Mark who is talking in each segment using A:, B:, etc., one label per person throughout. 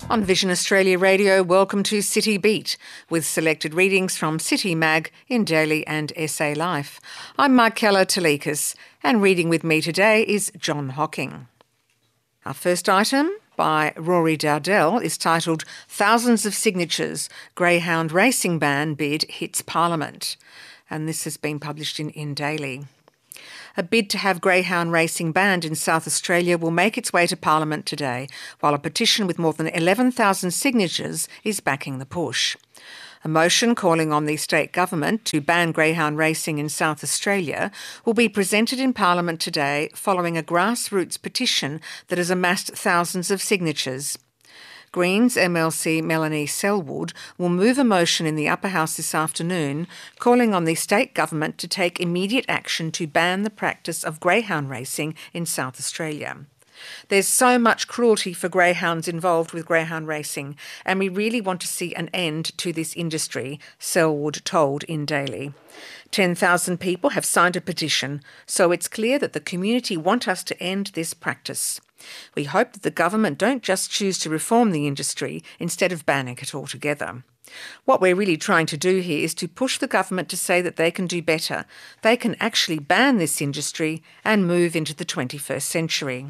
A: On Vision Australia Radio, welcome to City Beat, with selected readings from City Mag in Daily and SA Life. I'm Markella Talikas, and reading with me today is John Hocking. Our first item, by Rory Dowdell, is titled Thousands of Signatures, Greyhound Racing Ban Bid Hits Parliament, and this has been published in Daily. A bid to have greyhound racing banned in South Australia will make its way to Parliament today, while a petition with more than 11,000 signatures is backing the push. A motion calling on the state government to ban greyhound racing in South Australia will be presented in Parliament today following a grassroots petition that has amassed thousands of signatures. Greens MLC Melanie Selwood will move a motion in the Upper House this afternoon calling on the state government to take immediate action to ban the practice of greyhound racing in South Australia. There's so much cruelty for greyhounds involved with greyhound racing, and we really want to see an end to this industry, Selwood told in Daily. 10,000 people have signed a petition, so it's clear that the community want us to end this practice. We hope that the government don't just choose to reform the industry instead of banning it altogether. What we're really trying to do here is to push the government to say that they can do better. They can actually ban this industry and move into the 21st century.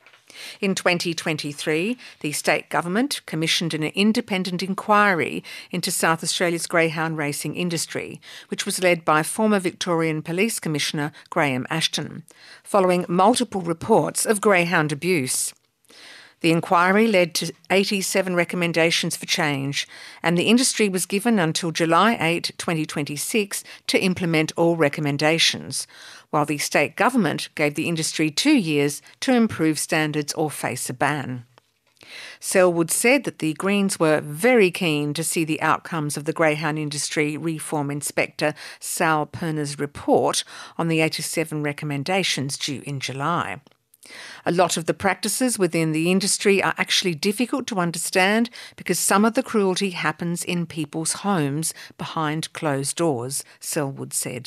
A: In 2023, the state government commissioned an independent inquiry into South Australia's greyhound racing industry, which was led by former Victorian Police Commissioner Graham Ashton, following multiple reports of greyhound abuse. The inquiry led to 87 recommendations for change, and the industry was given until July 8, 2026 to implement all recommendations, while the state government gave the industry 2 years to improve standards or face a ban. Selwood said that the Greens were very keen to see the outcomes of the greyhound industry reform inspector Sal Perner's report on the 87 recommendations due in July. A lot of the practices within the industry are actually difficult to understand because some of the cruelty happens in people's homes behind closed doors, Selwood said.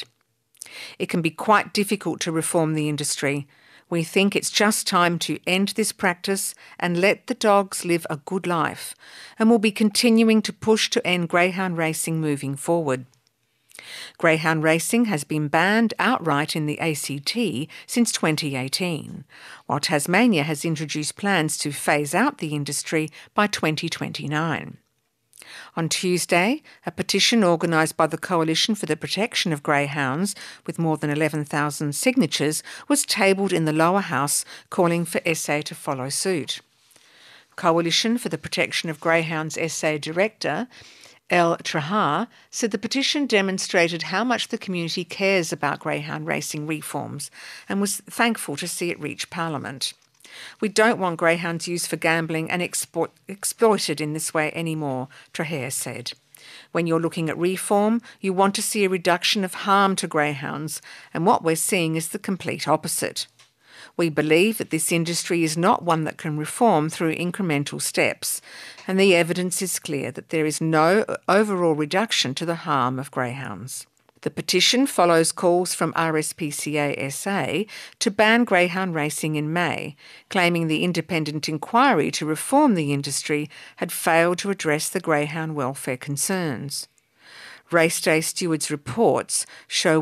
A: It can be quite difficult to reform the industry. We think it's just time to end this practice and let the dogs live a good life, and we'll be continuing to push to end greyhound racing moving forward. Greyhound racing has been banned outright in the ACT since 2018, while Tasmania has introduced plans to phase out the industry by 2029. On Tuesday, a petition organised by the Coalition for the Protection of Greyhounds, with more than 11,000 signatures, was tabled in the lower house, calling for SA to follow suit. Coalition for the Protection of Greyhounds SA Director El Trahar said the petition demonstrated how much the community cares about greyhound racing reforms and was thankful to see it reach Parliament. We don't want greyhounds used for gambling and exploited in this way anymore, Trahar said. When you're looking at reform, you want to see a reduction of harm to greyhounds, and what we're seeing is the complete opposite. We believe that this industry is not one that can reform through incremental steps, and the evidence is clear that there is no overall reduction to the harm of greyhounds. The petition follows calls from RSPCA SA to ban greyhound racing in May, claiming the independent inquiry to reform the industry had failed to address the greyhound welfare concerns. Race Day Stewards reports show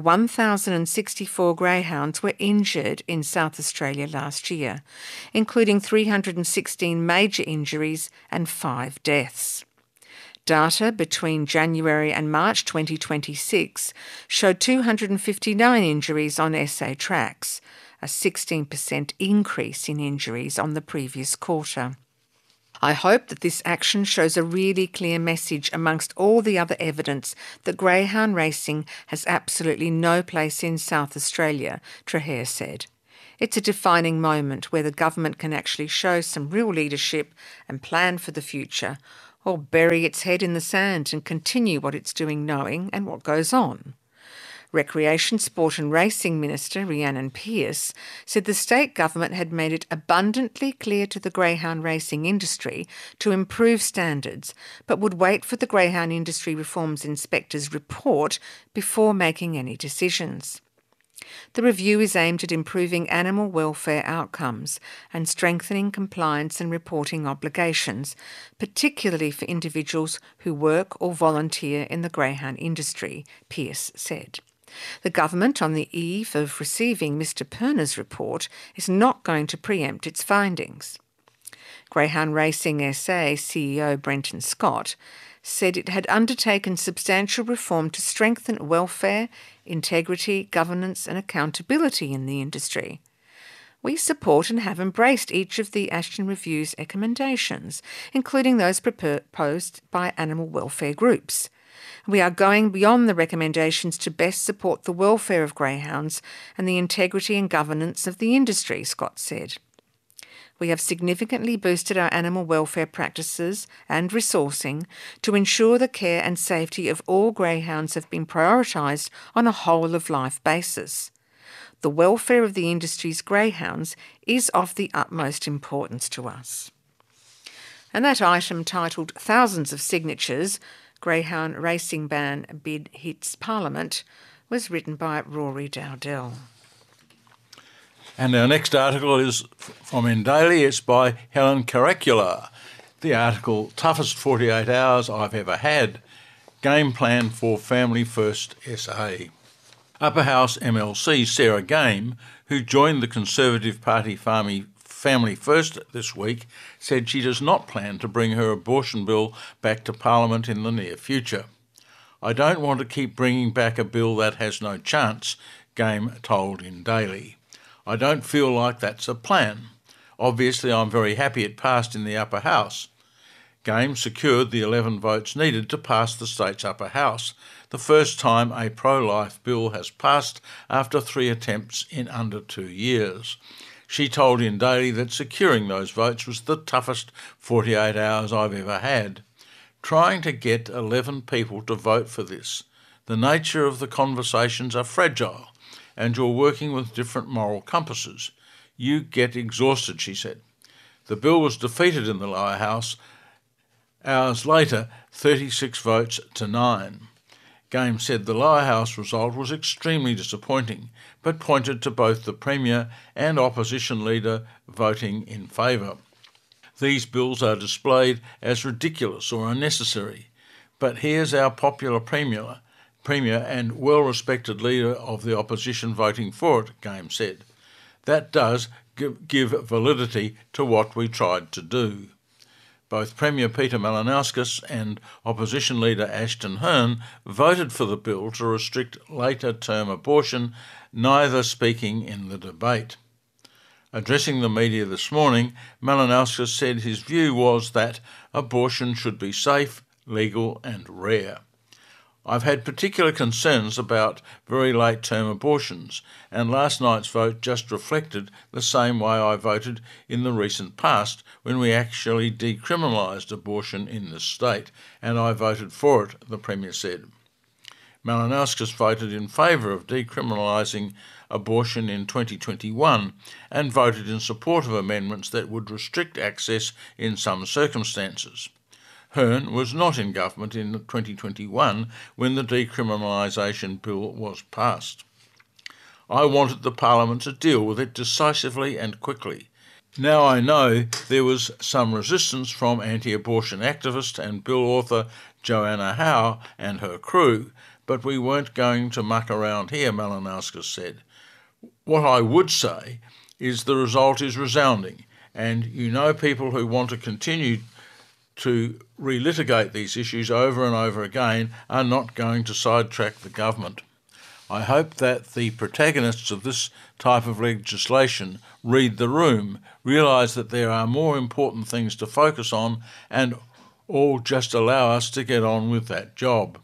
A: 1,064 greyhounds were injured in South Australia last year, including 316 major injuries and 5 deaths. Data between January and March 2026 showed 259 injuries on SA tracks, a 16% increase in injuries on the previous quarter. I hope that this action shows a really clear message amongst all the other evidence that greyhound racing has absolutely no place in South Australia, Trahar said. It's a defining moment where the government can actually show some real leadership and plan for the future, or bury its head in the sand and continue what it's doing knowing and what goes on. Recreation, Sport and Racing Minister Rhiannon Pearce said the state government had made it abundantly clear to the greyhound racing industry to improve standards, but would wait for the Greyhound Industry Reforms Inspector's report before making any decisions. The review is aimed at improving animal welfare outcomes and strengthening compliance and reporting obligations, particularly for individuals who work or volunteer in the greyhound industry, Pearce said. The government, on the eve of receiving Mr Perner's report, is not going to preempt its findings. Greyhound Racing SA CEO Brenton Scott said it had undertaken substantial reform to strengthen welfare, integrity, governance and accountability in the industry. We support and have embraced each of the Ashton Review's recommendations, including those proposed by animal welfare groups. We are going beyond the recommendations to best support the welfare of greyhounds and the integrity and governance of the industry, Scott said. We have significantly boosted our animal welfare practices and resourcing to ensure the care and safety of all greyhounds have been prioritised on a whole-of-life basis. The welfare of the industry's greyhounds is of the utmost importance to us. And that item, titled Thousands of Signatures, Greyhound Racing Ban Bid Hits Parliament, was written by Rory Dowdell.
B: And our next article is from Daily. It's by Helen Caracula. The article, Toughest 48 Hours I've Ever Had, Game Plan for Family First SA. Upper House MLC Sarah Game, who joined the Conservative Party Family First this week, said she does not plan to bring her abortion bill back to Parliament in the near future. I don't want to keep bringing back a bill that has no chance, Game told Daily. I don't feel like that's a plan. Obviously, I'm very happy it passed in the upper house. Game secured the 11 votes needed to pass the state's upper house, the first time a pro-life bill has passed after 3 attempts in under 2 years. She told Daily that securing those votes was the toughest 48 hours I've ever had. Trying to get 11 people to vote for this. The nature of the conversations are fragile, and you're working with different moral compasses. You get exhausted, she said. The bill was defeated in the lower house. Hours later, 36 votes to 9. Game said the lower house result was extremely disappointing, but pointed to both the Premier and opposition leader voting in favour. These bills are displayed as ridiculous or unnecessary, but here's our popular Premier and well-respected leader of the opposition voting for it, Game said. That does give validity to what we tried to do. Both Premier Peter Malinauskas and opposition leader Ashton Hearn voted for the bill to restrict later-term abortion, neither speaking in the debate. Addressing the media this morning, Malinauskas said his view was that abortion should be safe, legal and rare. I've had particular concerns about very late-term abortions, and last night's vote just reflected the same way I voted in the recent past when we actually decriminalised abortion in the state, and I voted for it, the Premier said. Malinauskas voted in favour of decriminalising abortion in 2021 and voted in support of amendments that would restrict access in some circumstances. Hearn was not in government in 2021 when the decriminalisation bill was passed. I wanted the Parliament to deal with it decisively and quickly. Now I know there was some resistance from anti-abortion activist and bill author Joanna Howe and her crew, but we weren't going to muck around here, Malinauskas said. What I would say is the result is resounding, and you know people who want to continue to relitigate these issues over and over again are not going to sidetrack the government. I hope that the protagonists of this type of legislation read the room, realise that there are more important things to focus on, and all just allow us to get on with that job.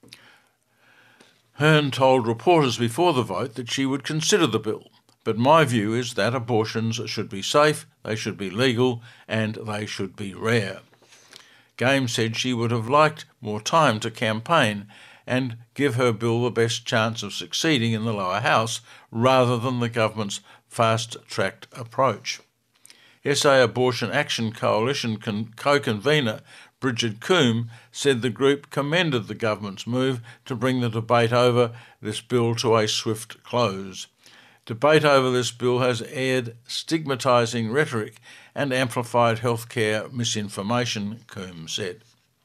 B: Hearn told reporters before the vote that she would consider the bill, but my view is that abortions should be safe, they should be legal, and they should be rare. Game said she would have liked more time to campaign and give her bill the best chance of succeeding in the lower house rather than the government's fast-tracked approach. SA Abortion Action Coalition co-convener Bridget Coombe said the group commended the government's move to bring the debate over this bill to a swift close. Debate over this bill has aired stigmatising rhetoric and amplified healthcare misinformation, Coombs said.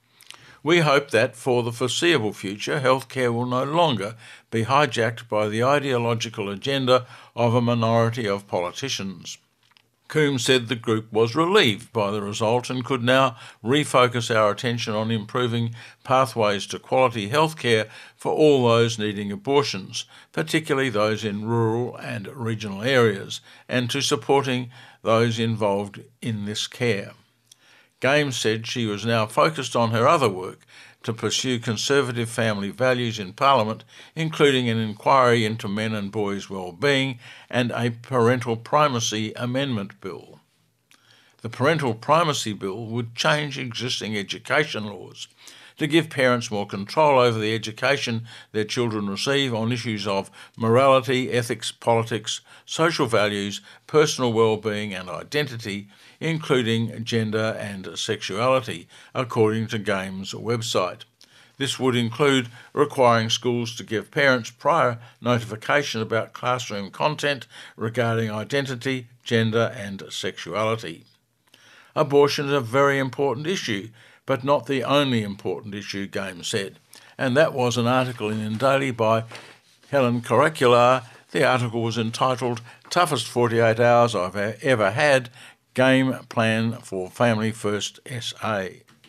B: We hope that, for the foreseeable future, healthcare will no longer be hijacked by the ideological agenda of a minority of politicians. Coombs said the group was relieved by the result and could now refocus our attention on improving pathways to quality healthcare for all those needing abortions, particularly those in rural and regional areas, and to supporting those involved in this care. Games said she was now focused on her other work to pursue conservative family values in Parliament, including an inquiry into men and boys' well-being and a parental primacy amendment bill. The parental primacy bill would change existing education laws to give parents more control over the education their children receive on issues of morality, ethics, politics, social values, personal well-being and identity, including gender and sexuality, according to Games' website. This would include requiring schools to give parents prior notification about classroom content regarding identity, gender and sexuality. Abortion is a very important issue, but not the only important issue, Games said. And that was an article in Daily by Helen Caracular. The article was entitled Toughest 48 Hours I've Ever Had, Game Plan for Family First SA.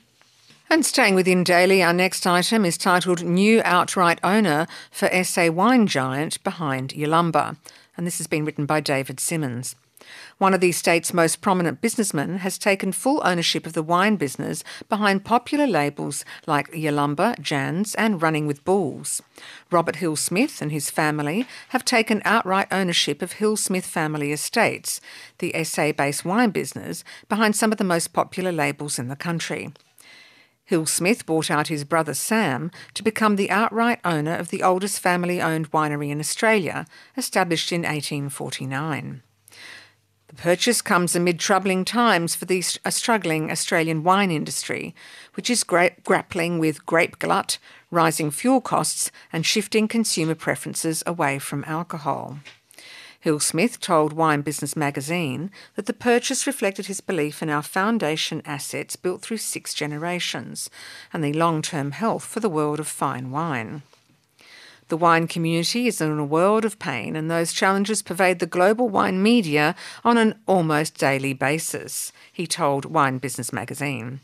A: And staying within Daily, our next item is titled New Outright Owner for SA Wine Giant Behind Yalumba. And this has been written by David Simmons. One of the state's most prominent businessmen has taken full ownership of the wine business behind popular labels like Yalumba, Jan's and Running with Bulls. Robert Hill-Smith and his family have taken outright ownership of Hill-Smith Family Estates, the SA-based wine business behind some of the most popular labels in the country. Hill-Smith bought out his brother Sam to become the outright owner of the oldest family-owned winery in Australia, established in 1849. The purchase comes amid troubling times for the struggling Australian wine industry, which is grappling with grape glut, rising fuel costs and shifting consumer preferences away from alcohol. Hill-Smith told Wine Business magazine that the purchase reflected his belief in our foundation assets built through 6 generations and the long-term health for the world of fine wine. The wine community is in a world of pain, and those challenges pervade the global wine media on an almost daily basis, he told Wine Business magazine.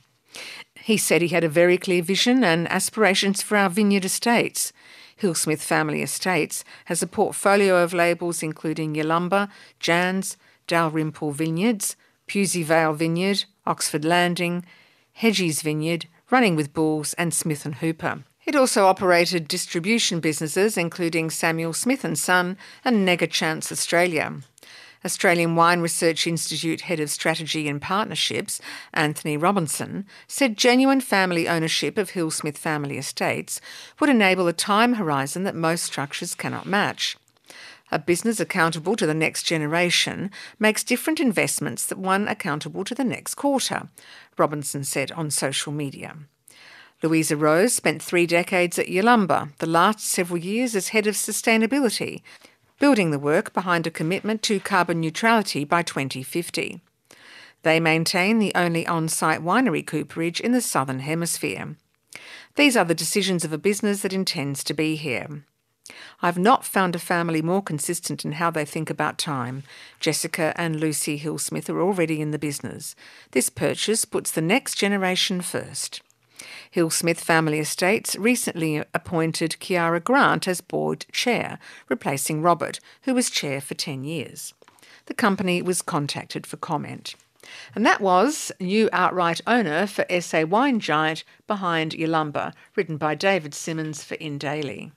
A: He said he had a very clear vision and aspirations for our vineyard estates. Hill-Smith Family Estates has a portfolio of labels including Yalumba, Jan's, Dalrymple Vineyards, Pusey Vale Vineyard, Oxford Landing, Hedges Vineyard, Running with Bulls and Smith & Hooper. It also operated distribution businesses including Samuel Smith & Son and Negachance Australia. Australian Wine Research Institute Head of Strategy and Partnerships, Anthony Robinson, said genuine family ownership of Hill-Smith Family Estates would enable a time horizon that most structures cannot match. A business accountable to the next generation makes different investments than one accountable to the next quarter, Robinson said on social media. Louisa Rose spent 3 decades at Yalumba, the last several years as head of sustainability, building the work behind a commitment to carbon neutrality by 2050. They maintain the only on-site winery cooperage in the Southern Hemisphere. These are the decisions of a business that intends to be here. I've not found a family more consistent in how they think about time. Jessica and Lucy Hill-Smith are already in the business. This purchase puts the next generation first. Hill-Smith Family Estates recently appointed Kiara Grant as board chair, replacing Robert, who was chair for 10 years. The company was contacted for comment. And that was New Outright Owner for SA Wine Giant Behind Yalumba, written by David Simmons for In Daily.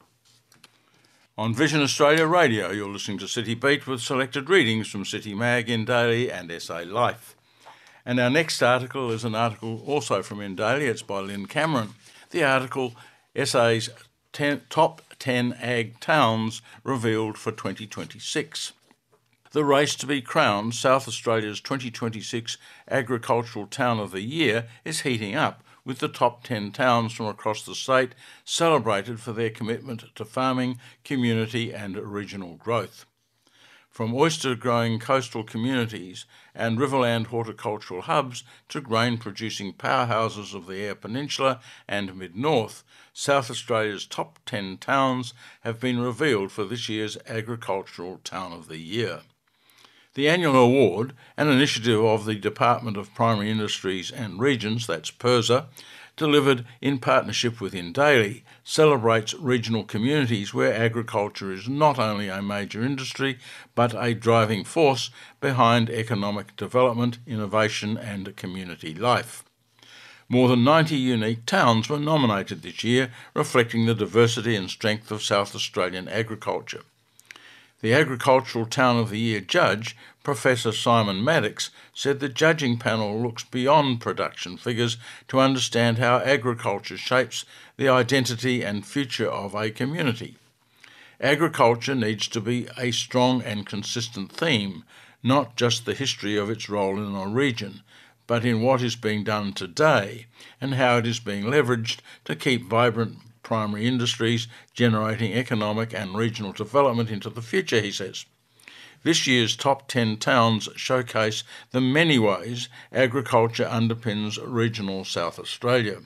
B: On Vision Australia Radio, you're listening to City Beat with selected readings from City Mag, In Daily and SA Life. And our next article is an article also from In Daily. It's by Lynn Cameron. The article, SA's Top 10 Ag Towns Revealed for 2026. The race to be crowned South Australia's 2026 Agricultural Town of the Year is heating up, with the top 10 towns from across the state celebrated for their commitment to farming, community and regional growth. from oyster-growing coastal communities and riverland horticultural hubs to grain-producing powerhouses of the Eyre Peninsula and mid-north, South Australia's top 10 towns have been revealed for this year's Agricultural Town of the Year. The annual award, an initiative of the Department of Primary Industries and Regions, that's PIRSA, delivered in partnership with Indaly, celebrates regional communities where agriculture is not only a major industry but a driving force behind economic development, innovation and community life. More than 90 unique towns were nominated this year, reflecting the diversity and strength of South Australian agriculture. The Agricultural Town of the Year judge, Professor Simon Maddox, said the judging panel looks beyond production figures to understand how agriculture shapes the identity and future of a community. Agriculture needs to be a strong and consistent theme, not just the history of its role in a region, but in what is being done today and how it is being leveraged to keep vibrant primary industries generating economic and regional development into the future, he says. This year's top 10 towns showcase the many ways agriculture underpins regional South Australia.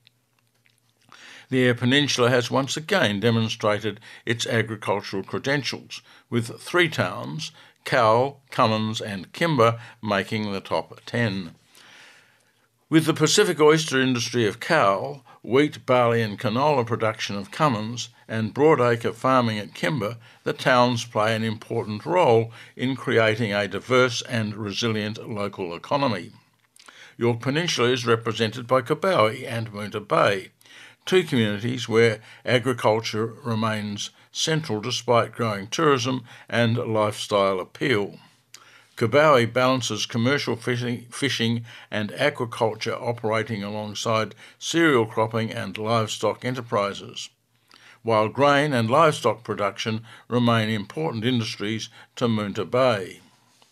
B: The Eyre Peninsula has once again demonstrated its agricultural credentials, with 3 towns, Cowell, Cummins and Kimber, making the top 10. With the Pacific oyster industry of Cowell, wheat, barley and canola production of Cummins and broadacre farming at Kimber, the towns play an important role in creating a diverse and resilient local economy. Yorke Peninsula is represented by Cobowie and Moonta Bay, 2 communities where agriculture remains central despite growing tourism and lifestyle appeal. Cobowie balances commercial fishing and aquaculture operating alongside cereal cropping and livestock enterprises, while grain and livestock production remain important industries to Moonta Bay.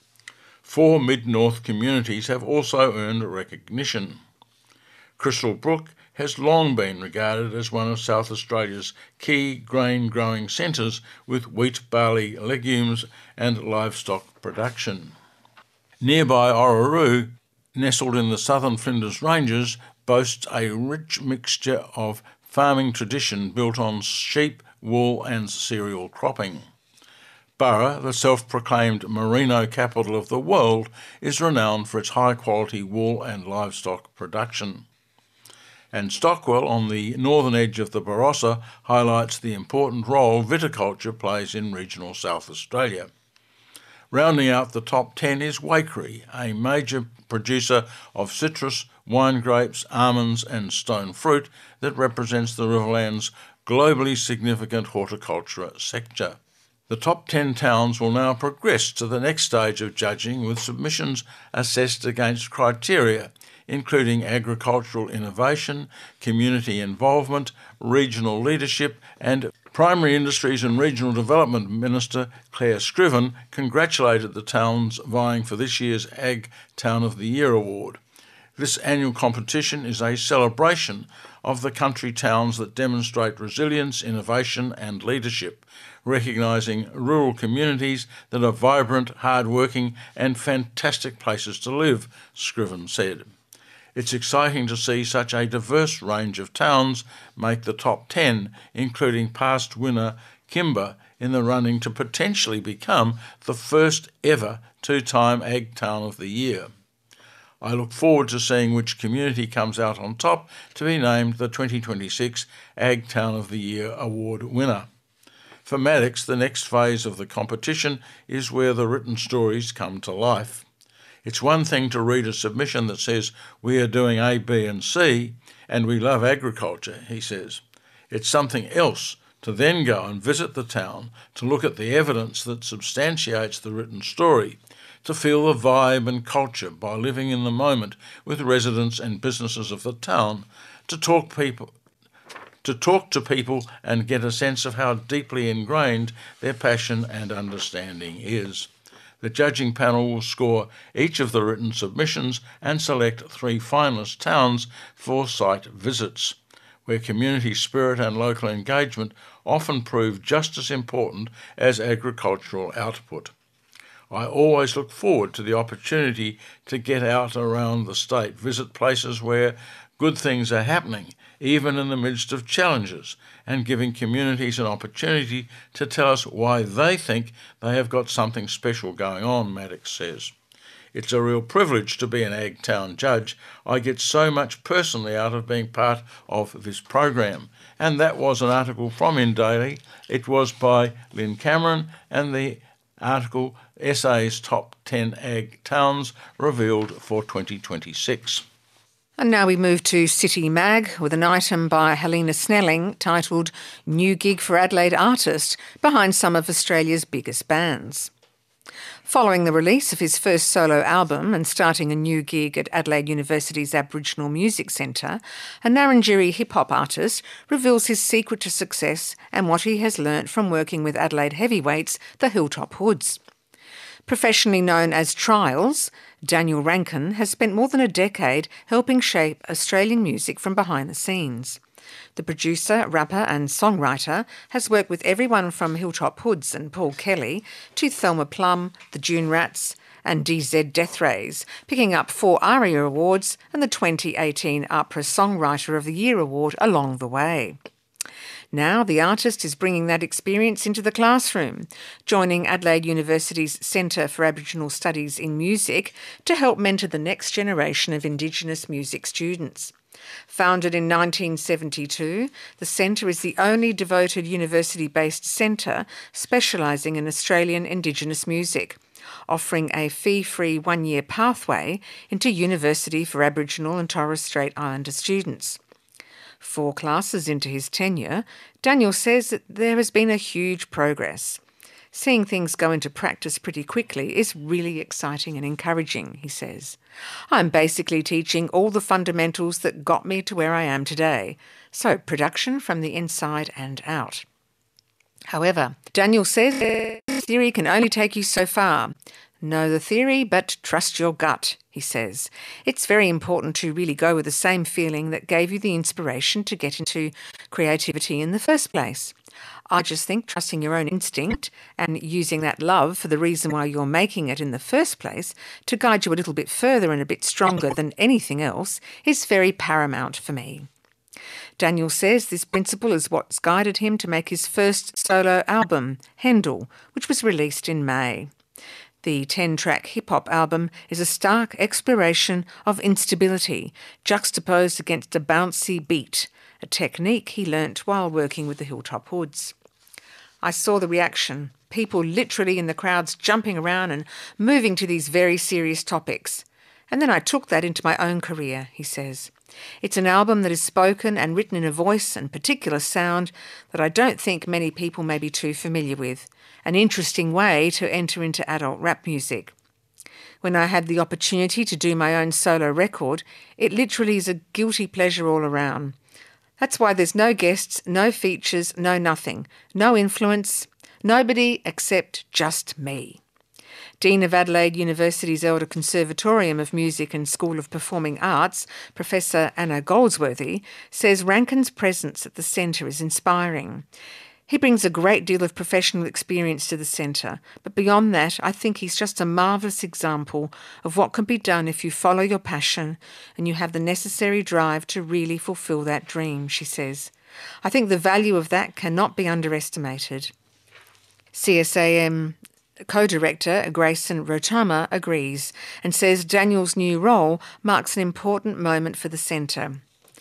B: 4 mid-north communities have also earned recognition. Crystal Brook has long been regarded as one of South Australia's key grain-growing centres with wheat, barley, legumes and livestock production. Nearby Orroroo, nestled in the southern Flinders Ranges, boasts a rich mixture of farming tradition built on sheep, wool and cereal cropping. Burra, the self-proclaimed merino capital of the world, is renowned for its high-quality wool and livestock production. And Stockwell, on the northern edge of the Barossa, highlights the important role viticulture plays in regional South Australia. Rounding out the top 10 is Waikerie, a major producer of citrus, wine grapes, almonds and stone fruit that represents the Riverland's globally significant horticulture sector. The top 10 towns will now progress to the next stage of judging, with submissions assessed against criteria including agricultural innovation, community involvement, regional leadership, and Primary Industries and Regional Development Minister Claire Scriven congratulated the towns vying for this year's Ag Town of the Year award. This annual competition is a celebration of the country towns that demonstrate resilience, innovation and leadership, recognising rural communities that are vibrant, hard-working and fantastic places to live, Scriven said. It's exciting to see such a diverse range of towns make the top 10, including past winner Kimber, in the running to potentially become the first ever 2-time Ag Town of the Year. I look forward to seeing which community comes out on top to be named the 2026 Ag Town of the Year award winner. For Maddox, the next phase of the competition is where the written stories come to life. It's one thing to read a submission that says we are doing A, B and C and we love agriculture, he says. It's something else to then go and visit the town, to look at the evidence that substantiates the written story, to feel the vibe and culture by living in the moment with residents and businesses of the town, to talk to people and get a sense of how deeply ingrained their passion and understanding is. The judging panel will score each of the written submissions and select 3 finalist towns for site visits, where community spirit and local engagement often prove just as important as agricultural output. I always look forward to the opportunity to get out around the state, visit places where good things are happening, even in the midst of challenges, and giving communities an opportunity to tell us why they think they have got something special going on, Maddox says. It's a real privilege to be an Ag Town judge. I get so much personally out of being part of this program. And that was an article from InDaily. It was by Lynn Cameron, and the article SA's Top 10 Ag Towns Revealed for 2026.
A: And now we move to City Mag with an item by Helena Snelling titled New Gig for Adelaide Artist Behind Some of Australia's Biggest Bands. Following the release of his first solo album and starting a new gig at Adelaide University's Aboriginal Music Centre, a Ngarrindjeri hip-hop artist reveals his secret to success and what he has learnt from working with Adelaide heavyweights, the Hilltop Hoods. Professionally known as Trials, Daniel Rankin has spent more than a decade helping shape Australian music from behind the scenes. The producer, rapper and songwriter has worked with everyone from Hilltop Hoods and Paul Kelly to Thelma Plum, the Dune Rats and DZ Death Rays, picking up 4 ARIA Awards and the 2018 APRA Songwriter of the Year Award along the way. Now the artist is bringing that experience into the classroom, joining Adelaide University's Centre for Aboriginal Studies in Music to help mentor the next generation of Indigenous music students. Founded in 1972, the centre is the only devoted university-based centre specialising in Australian Indigenous music, offering a fee-free 1-year pathway into university for Aboriginal and Torres Strait Islander students. 4 classes into his tenure, Daniel says that there has been a huge progress. Seeing things go into practice pretty quickly is really exciting and encouraging, he says. I'm basically teaching all the fundamentals that got me to where I am today. So production from the inside and out. However, Daniel says theory can only take you so far. Know the theory, but trust your gut, he says. It's very important to really go with the same feeling that gave you the inspiration to get into creativity in the first place. I just think trusting your own instinct and using that love for the reason why you're making it in the first place to guide you a little bit further and a bit stronger than anything else is very paramount for me. Daniel says this principle is what's guided him to make his first solo album, Hendel, which was released in May. The 10-track hip-hop album is a stark exploration of instability, juxtaposed against a bouncy beat, a technique he learnt while working with the Hilltop Hoods. I saw the reaction, people literally in the crowds jumping around and moving to these very serious topics. And then I took that into my own career, he says. It's an album that is spoken and written in a voice and particular sound that I don't think many people may be too familiar with, an interesting way to enter into adult rap music. When I had the opportunity to do my own solo record, it literally is a guilty pleasure all around. That's why there's no guests, no features, no nothing, no influence, nobody except just me. Dean of Adelaide University's Elder Conservatorium of Music and School of Performing Arts, Professor Anna Goldsworthy, says Rankin's presence at the centre is inspiring. He brings a great deal of professional experience to the centre, but beyond that, I think he's just a marvellous example of what can be done if you follow your passion and you have the necessary drive to really fulfil that dream, she says. I think the value of that cannot be underestimated. CSAM co-director Grayson Rotama agrees and says Daniel's new role marks an important moment for the centre.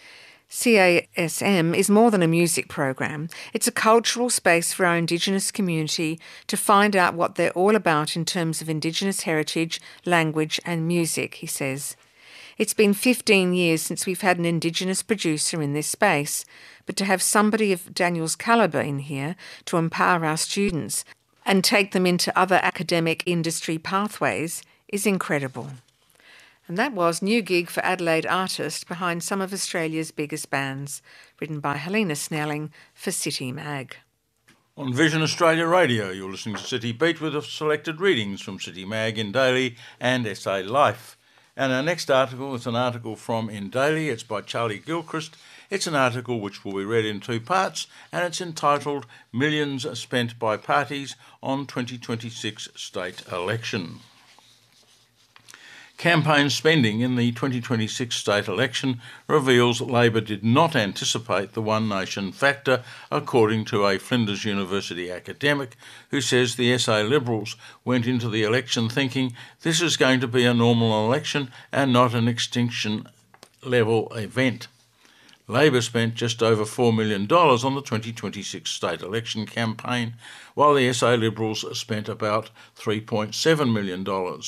A: CASM is more than a music program. It's a cultural space for our Indigenous community to find out what they're all about in terms of Indigenous heritage, language and music, he says. It's been 15 years since we've had an Indigenous producer in this space, but to have somebody of Daniel's calibre in here to empower our students and take them into other academic industry pathways is incredible. And that was New Gig for Adelaide Artist Behind Some of Australia's Biggest Bands, written by Helena Snelling for City Mag.
B: On Vision Australia Radio, you're listening to City Beat with selected readings from City Mag, InDaily and SA Life. And our next article is an article from In Daily. It's by Charlie Gilchrist. It's an article which will be read in two parts, and it's entitled Millions Spent by Parties on 2026 State Election. Campaign spending in the 2026 state election reveals Labor did not anticipate the One Nation factor, according to a Flinders University academic who says the SA Liberals went into the election thinking this is going to be a normal election and not an extinction-level event. Labor spent just over $4 million on the 2026 state election campaign, while the SA Liberals spent about $3.7 million.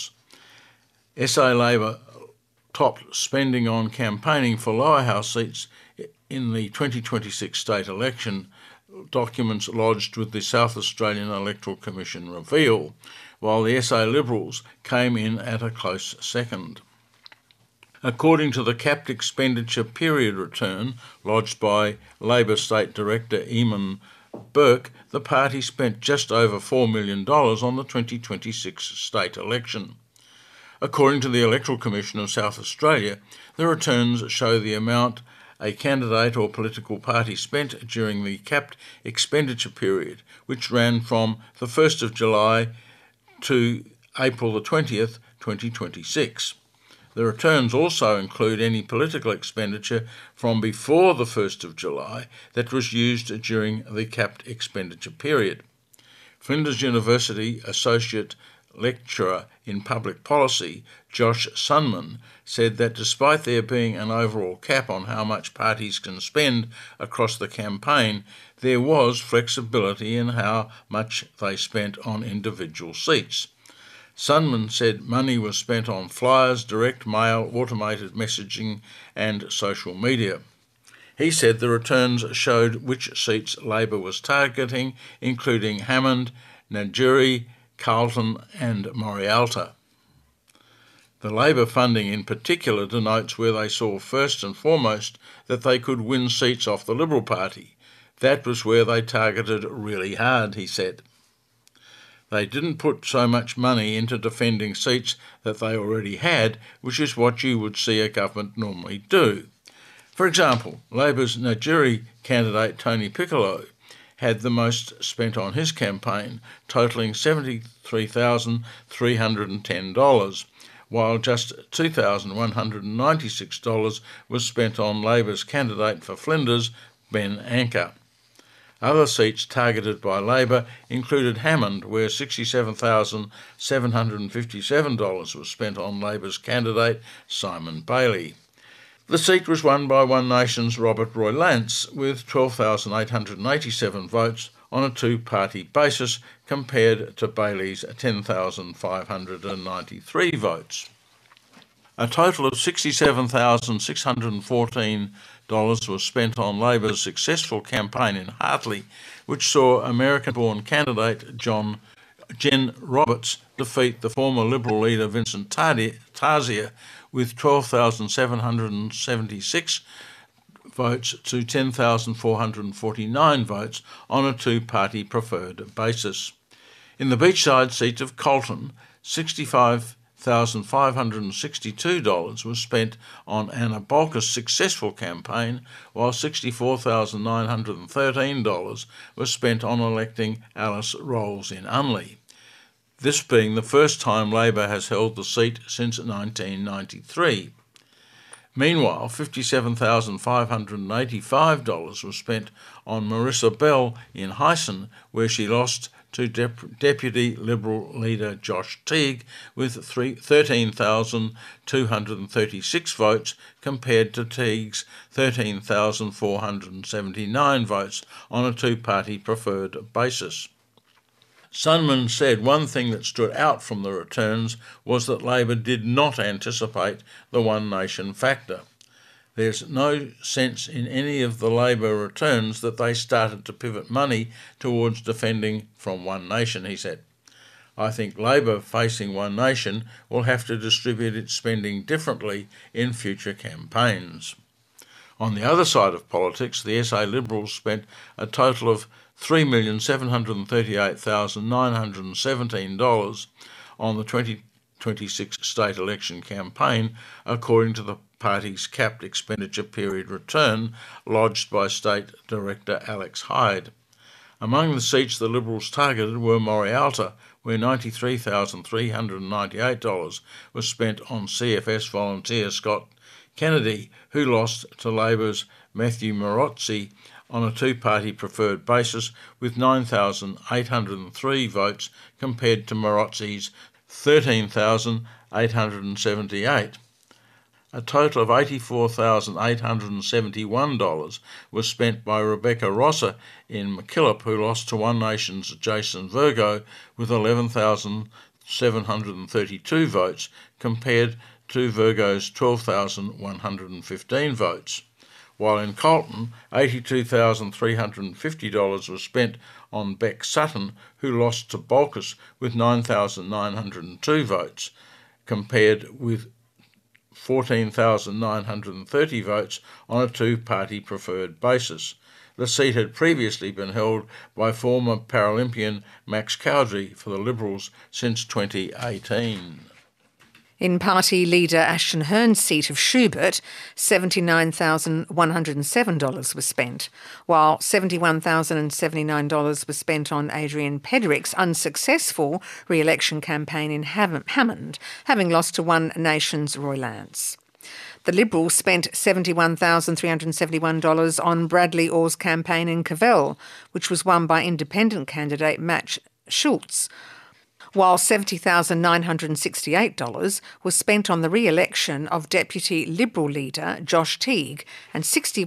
B: SA Labor topped spending on campaigning for lower house seats in the 2026 state election, documents lodged with the South Australian Electoral Commission reveal, while the SA Liberals came in at a close second. According to the capped expenditure period return lodged by Labor State Director Eamon Burke, the party spent just over $4 million on the 2026 state election. According to the Electoral Commission of South Australia, the returns show the amount a candidate or political party spent during the capped expenditure period, which ran from the 1st of July to April the 20th, 2026. The returns also include any political expenditure from before the 1st of July that was used during the capped expenditure period. Flinders University Associate Lecturer in Public Policy, Josh Sunman, said that despite there being an overall cap on how much parties can spend across the campaign, there was flexibility in how much they spent on individual seats. Sunman said money was spent on flyers, direct mail, automated messaging and social media. He said the returns showed which seats Labor was targeting, including Hammond, Najuri, Carlton and Morialta. The Labor funding in particular denotes where they saw first and foremost that they could win seats off the Liberal Party. That was where they targeted really hard, he said. They didn't put so much money into defending seats that they already had, which is what you would see a government normally do. For example, Labor's Najuri candidate Tony Piccolo had the most spent on his campaign, totalling $73,310, while just $2,196 was spent on Labor's candidate for Flinders, Ben Anker. Other seats targeted by Labor included Hammond, where $67,757 was spent on Labor's candidate, Simon Bailey. The seat was won by One Nation's Robert Roy Lance with 12,887 votes on a two-party basis compared to Bailey's 10,593 votes. A total of $67,614 was spent on Labor's successful campaign in Hartley, which saw American-born candidate Jen Roberts defeat the former Liberal leader Vincent Tarzia with 12,776 votes to 10,449 votes on a two-party preferred basis. In the beachside seat of Colton, $65,562 was spent on Anna Bolker's successful campaign, while $64,913 was spent on electing Alice Rolls in Unley, this being the first time Labor has held the seat since 1993. Meanwhile, $57,585 was spent on Marissa Bell in Hyson, where she lost to Deputy Liberal leader Josh Teague with 13,236 votes compared to Teague's 13,479 votes on a two-party preferred basis. Sunman said one thing that stood out from the returns was that Labor did not anticipate the One Nation factor. There's no sense in any of the Labor returns that they started to pivot money towards defending from One Nation, he said. I think Labor, facing One Nation, will have to distribute its spending differently in future campaigns. On the other side of politics, the SA Liberals spent a total of $3,738,917 on the 20 2026 state election campaign, according to the party's capped expenditure period return lodged by State Director Alex Hyde. Among the seats the Liberals targeted were Morialta, where $93,398 was spent on CFS volunteer Scott Kennedy, who lost to Labor's Matthew Morozzi on a two-party preferred basis with 9,803 votes compared to Morozzi's 13,878. A total of $84,871 was spent by Rebecca Rosser in MacKillop, who lost to One Nation's Jason Virgo with 11,732 votes compared to Virgo's 12,115 votes. While in Colton, $82,350 was spent on Beck Sutton, who lost to Bolkus with 9,902 votes, compared with 14,930 votes on a two-party preferred basis. The seat had previously been held by former Paralympian Max Cowdery for the Liberals since 2018.
A: In party leader Ashton Hearn's seat of Schubert, $79,107 was spent, while $71,079 was spent on Adrian Pederick's unsuccessful re-election campaign in Hammond, having lost to One Nation's Roy Lance. The Liberals spent $71,371 on Bradley Orr's campaign in Cavell, which was won by independent candidate Matt Schultz, while $70,968 was spent on the re-election of Deputy Liberal leader Josh Teague and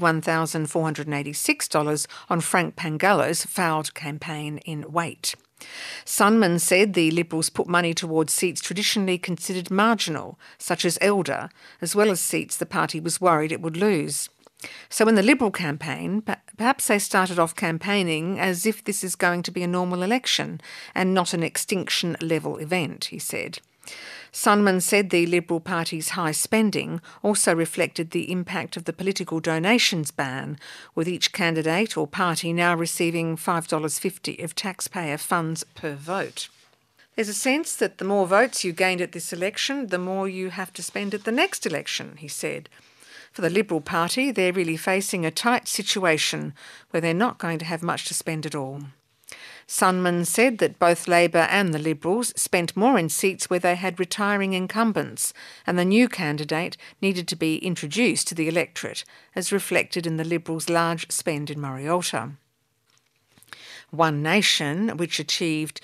A: $61,486 on Frank Pangallo's failed campaign in Waite. Sunman said the Liberals put money towards seats traditionally considered marginal, such as Elder, as well as seats the party was worried it would lose. So in the Liberal campaign, perhaps they started off campaigning as if this is going to be a normal election and not an extinction-level event, he said. Sunman said the Liberal Party's high spending also reflected the impact of the political donations ban, with each candidate or party now receiving $5.50 of taxpayer funds per vote. There's a sense that the more votes you gained at this election, the more you have to spend at the next election, he said. For the Liberal Party, they're really facing a tight situation where they're not going to have much to spend at all. Sunman said that both Labor and the Liberals spent more in seats where they had retiring incumbents, and the new candidate needed to be introduced to the electorate, as reflected in the Liberals' large spend in Morialta. One Nation, which achieved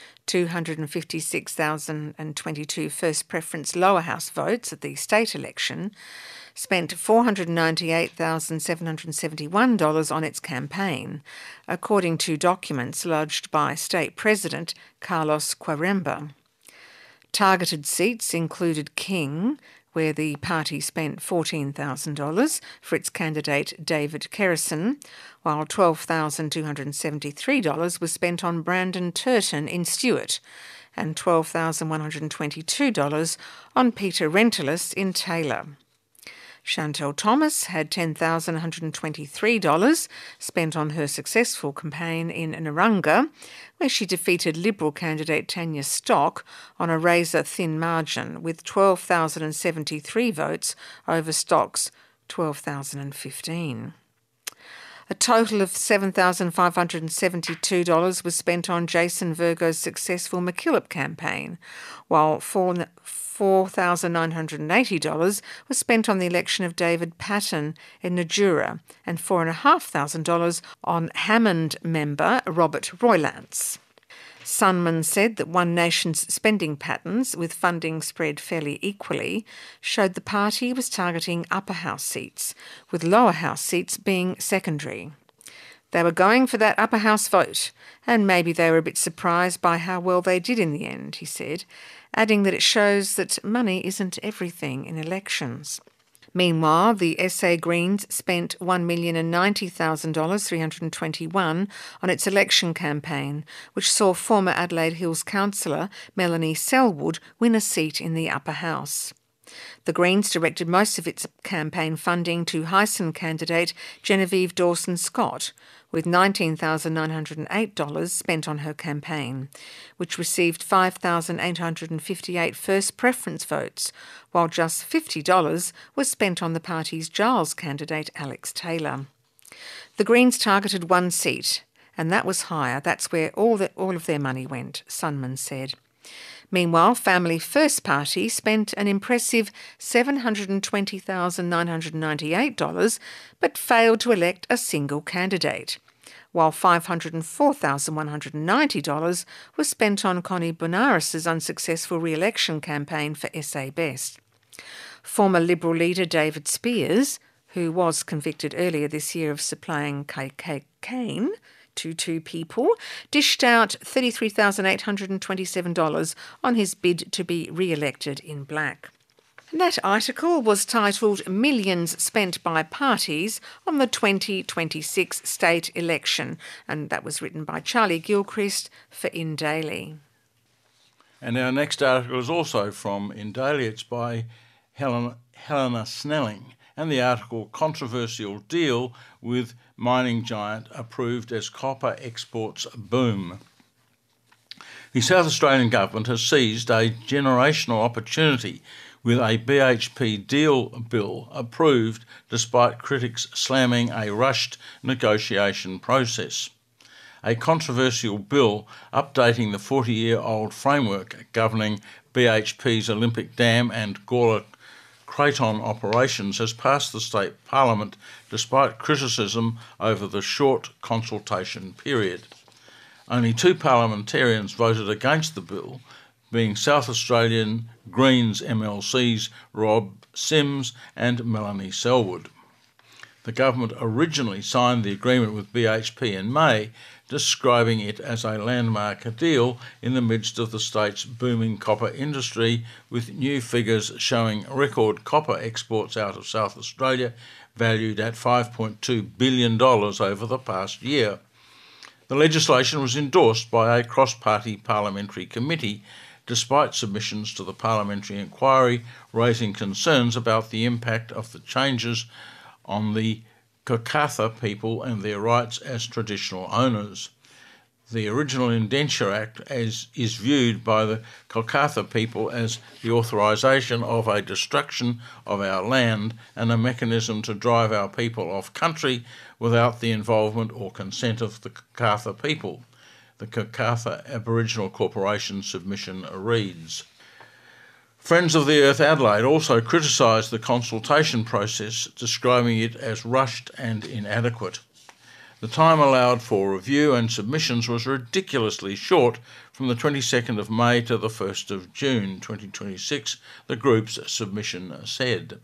A: 256,022 first preference lower house votes at the state election, spent $498,771 on its campaign, according to documents lodged by State President Carlos Quaremba. Targeted seats included King, where the party spent $14,000 for its candidate David Kerrison, while $12,273 was spent on Brandon Turton in Stewart, and $12,122 on Peter Rentelis in Taylor. Chantal Thomas had $10,123 spent on her successful campaign in Narunga, where she defeated Liberal candidate Tanya Stock on a razor-thin margin with 12,073 votes over Stock's 12,015. A total of $7,572 was spent on Jason Virgo's successful MacKillop campaign, while $4,980 was spent on the election of David Patton in Najura and $4,500 on Hammond member Robert Roylance. Sunman said that One Nation's spending patterns, with funding spread fairly equally, showed the party was targeting upper house seats, with lower house seats being secondary. They were going for that upper house vote, and maybe they were a bit surprised by how well they did in the end, he said, adding that it shows that money isn't everything in elections. Meanwhile, the SA Greens spent $1,090,321 on its election campaign, which saw former Adelaide Hills councillor Melanie Selwood win a seat in the upper house. The Greens directed most of its campaign funding to Hyson candidate Genevieve Dawson-Scott, with $19,908 spent on her campaign, which received 5,858 first preference votes, while just $50 was spent on the party's Giles candidate Alex Taylor. The Greens targeted one seat, and that was higher. That's where all of their money went, Sunman said. Meanwhile, Family First Party spent an impressive $720,998 but failed to elect a single candidate, while $504,190 was spent on Connie Benares' unsuccessful re-election campaign for SA Best. Former Liberal leader David Spears, who was convicted earlier this year of supplying cocaine to two people, dished out $33,827 on his bid to be re-elected in black. And that article was titled Millions Spent by Parties on the 2026 State Election, and that was written by Charlie Gilchrist for In Daily.
B: And our next article is also from In Daily. It's by Helena Snelling, and the article Controversial Deal with Mining Giant Approved as Copper Exports Boom. The South Australian Government has seized a generational opportunity with a BHP deal bill approved despite critics slamming a rushed negotiation process. A controversial bill updating the 40-year-old framework governing BHP's Olympic Dam and Gawler Creighton operations has passed the state parliament despite criticism over the short consultation period. Only two parliamentarians voted against the bill, being South Australian Greens MLCs Rob Sims and Melanie Selwood. The government originally signed the agreement with BHP in May, describing it as a landmark deal in the midst of the state's booming copper industry, with new figures showing record copper exports out of South Australia valued at $5.2 billion over the past year. The legislation was endorsed by a cross-party parliamentary committee, despite submissions to the parliamentary inquiry raising concerns about the impact of the changes on the Kokatha people and their rights as traditional owners. The original Indenture Act is viewed by the Kokatha people as the authorisation of a destruction of our land and a mechanism to drive our people off country without the involvement or consent of the Kokatha people. The Kokatha Aboriginal Corporation submission reads. Friends of the Earth Adelaide also criticised the consultation process, describing it as rushed and inadequate. The time allowed for review and submissions was ridiculously short, from the 22nd of May to the 1st of June 2026, the group's submission said.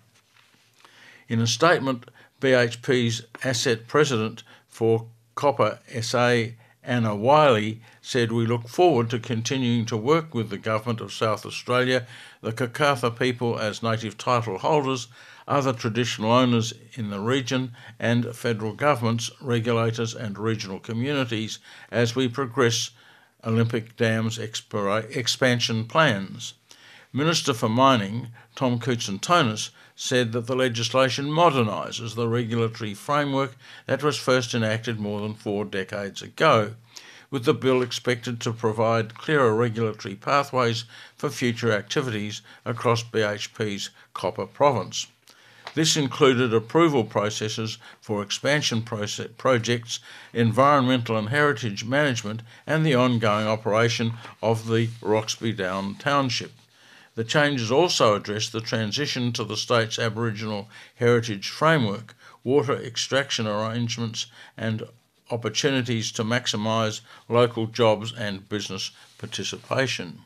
B: In a statement, BHP's asset president for Copper SA, Anna Wiley, said, "We look forward to continuing to work with the Government of South Australia, the Kokatha people as native title holders, other traditional owners in the region, and federal governments, regulators and regional communities as we progress Olympic Dam's expansion plans." Minister for Mining, Tom Koutsantonis, said that the legislation modernises the regulatory framework that was first enacted more than 4 decades ago, with the bill expected to provide clearer regulatory pathways for future activities across BHP's copper province. This included approval processes for expansion projects, environmental and heritage management, and the ongoing operation of the Roxby Down Township. The changes also address the transition to the state's Aboriginal heritage framework, water extraction arrangements, and opportunities to maximise local jobs and business participation.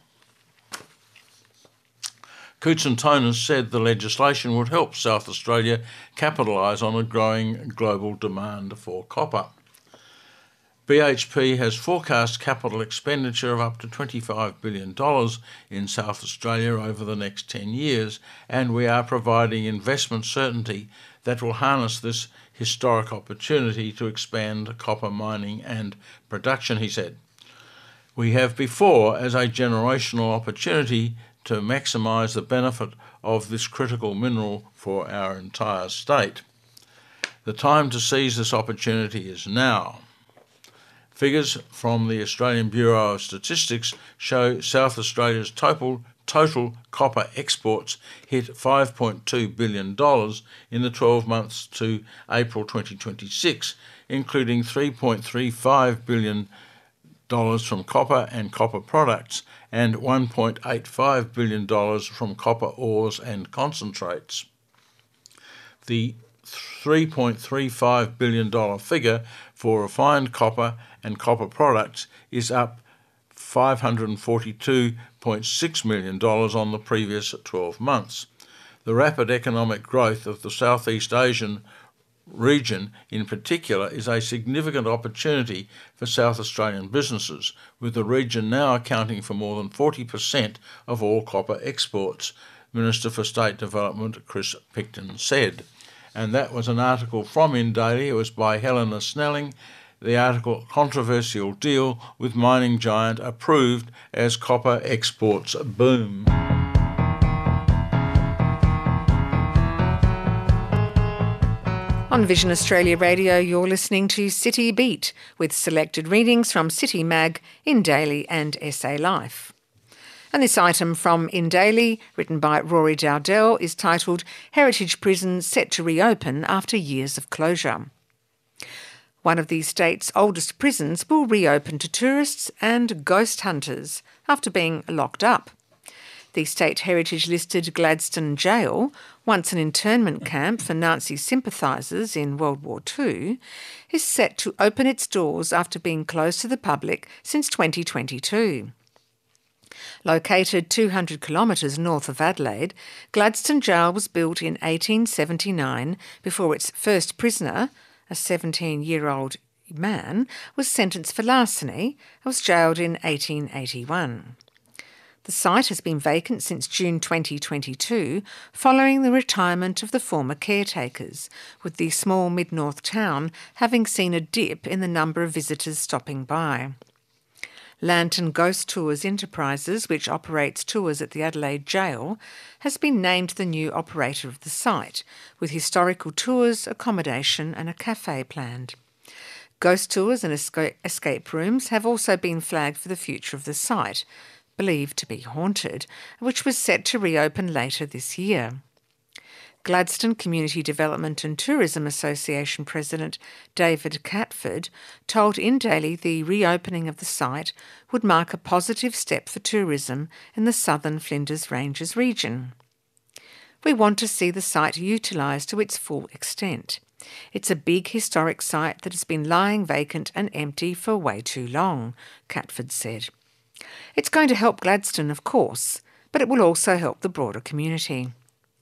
B: Koutsantonis said the legislation would help South Australia capitalise on a growing global demand for copper. BHP has forecast capital expenditure of up to $25 billion in South Australia over the next 10 years, and we are providing investment certainty that will harness this historic opportunity to expand copper mining and production, he said. We have before as a generational opportunity to maximise the benefit of this critical mineral for our entire state. The time to seize this opportunity is now. Figures from the Australian Bureau of Statistics show South Australia's total copper exports hit $5.2 billion in the 12 months to April 2026, including $3.35 billion from copper and copper products and $1.85 billion from copper ores and concentrates. The $3.35 billion figure for refined copper and copper products is up $542.6 million on the previous 12 months. The rapid economic growth of the Southeast Asian region in particular is a significant opportunity for South Australian businesses, with the region now accounting for more than 40% of all copper exports, Minister for State Development Chris Picton said. And that was an article from InDaily. It was by Helena Snelling. The article, Controversial Deal with Mining Giant Approved as Copper Exports Boom.
A: On Vision Australia Radio, you're listening to City Beat with selected readings from City Mag, InDaily and SA Life. And this item from InDaily, written by Rory Dowdell, is titled Heritage Prison Set to Reopen After Years of Closure. One of the state's oldest prisons will reopen to tourists and ghost hunters after being locked up. The state heritage-listed Gladstone Jail, once an internment camp for Nazi sympathisers in World War II, is set to open its doors after being closed to the public since 2022. Located 200 kilometres north of Adelaide, Gladstone Jail was built in 1879 before its first prisoner, a 17-year-old man, was sentenced for larceny and was jailed in 1881. The site has been vacant since June 2022, following the retirement of the former caretakers, with the small mid-north town having seen a dip in the number of visitors stopping by. Lantern Ghost Tours Enterprises, which operates tours at the Adelaide Jail, has been named the new operator of the site, with historical tours, accommodation and a cafe planned. Ghost tours and escape rooms have also been flagged for the future of the site, believed to be haunted, which was set to reopen later this year. Gladstone Community Development and Tourism Association President David Catford told InDaily the reopening of the site would mark a positive step for tourism in the southern Flinders Ranges region. We want to see the site utilised to its full extent. It's a big historic site that has been lying vacant and empty for way too long, Catford said. It's going to help Gladstone, of course, but it will also help the broader community.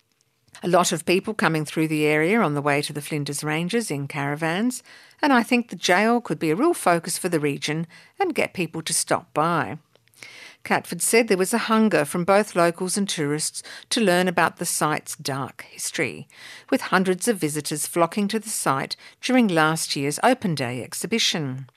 A: A lot of people coming through the area on the way to the Flinders Ranges in caravans, and I think the jail could be a real focus for the region and get people to stop by. Catford said there was a hunger from both locals and tourists to learn about the site's dark history, with hundreds of visitors flocking to the site during last year's Open Day exhibition.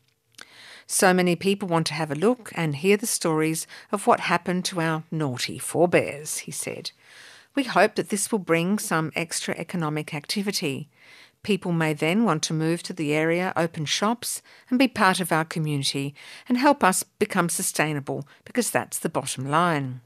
A: So many people want to have a look and hear the stories of what happened to our naughty forebears, he said. We hope that this will bring some extra economic activity. People may then want to move to the area, open shops and be part of our community and help us become sustainable, because that's the bottom line.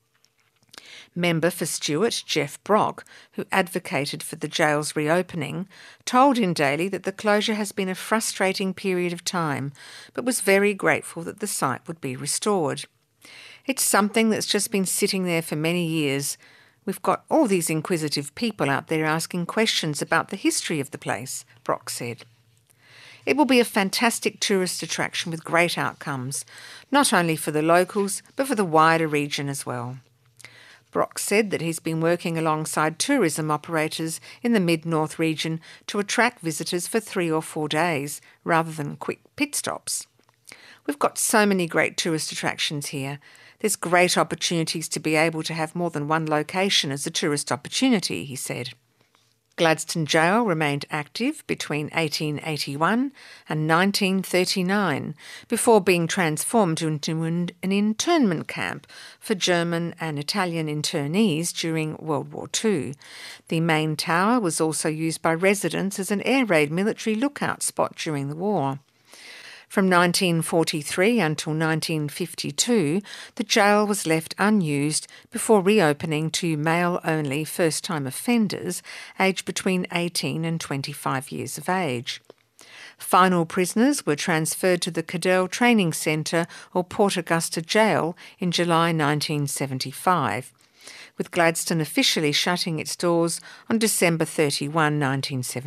A: Member for Stewart, Jeff Brock, who advocated for the jail's reopening, told InDaily that the closure has been a frustrating period of time, but was very grateful that the site would be restored. It's something that's just been sitting there for many years. We've got all these inquisitive people out there asking questions about the history of the place, Brock said. It will be a fantastic tourist attraction with great outcomes, not only for the locals, but for the wider region as well. Brock said that he's been working alongside tourism operators in the Mid-North region to attract visitors for 3 or 4 days, rather than quick pit stops. We've got so many great tourist attractions here. There's great opportunities to be able to have more than one location as a tourist opportunity, he said. Gladstone Jail remained active between 1881 and 1939 before being transformed into an internment camp for German and Italian internees during World War II. The main tower was also used by residents as an air raid military lookout spot during the war. From 1943 until 1952, the jail was left unused before reopening to male-only first-time offenders aged between 18 and 25 years of age. Final prisoners were transferred to the Cadell Training Centre or Port Augusta Jail in July 1975, with Gladstone officially shutting its doors on December 31, 1975.